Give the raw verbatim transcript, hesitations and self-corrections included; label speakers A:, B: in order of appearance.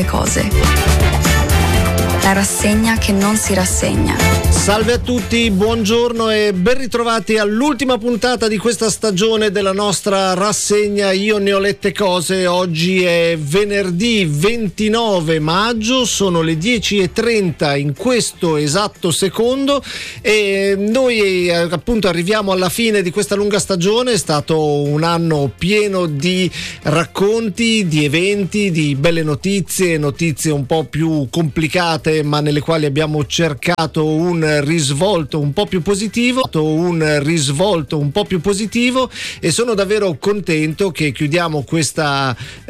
A: cose. La rassegna che non si rassegna.
B: Salve a tutti, buongiorno e ben ritrovati all'ultima puntata di questa stagione della nostra rassegna Io ne ho lette cose. Oggi è venerdì ventinove maggio, sono le dieci e trenta in questo esatto secondo e noi appunto arriviamo alla fine di questa lunga stagione. È stato un anno pieno di racconti, di eventi, di belle notizie, notizie un po' più complicate ma nelle quali abbiamo cercato un risvolto un po' più positivo, un risvolto un po' più positivo e sono davvero contento che chiudiamo questa